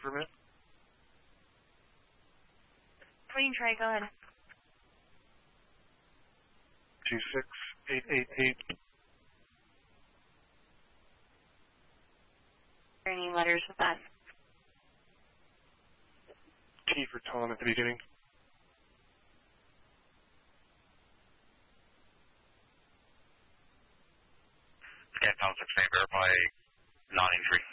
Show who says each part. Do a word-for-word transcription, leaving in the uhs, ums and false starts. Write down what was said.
Speaker 1: permit?
Speaker 2: Green tray, go ahead.
Speaker 1: two six eight eight eight.
Speaker 2: Any letters with that?
Speaker 1: T for Tom at the beginning.
Speaker 3: Scan Tom six eight, verify non-injury.